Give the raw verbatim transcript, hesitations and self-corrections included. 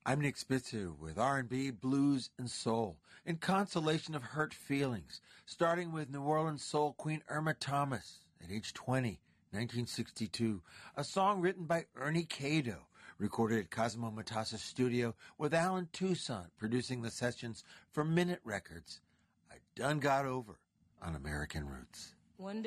I'm Nick Spitzer with R and B, blues, and soul, in consolation of hurt feelings, starting with New Orleans soul queen Irma Thomas at age twenty, nineteen sixty-two, a song written by Ernie Cato, recorded at Cosmo Matasa's studio with Alan Toussaint producing the sessions for Minute Records. I done got over on American Roots. One day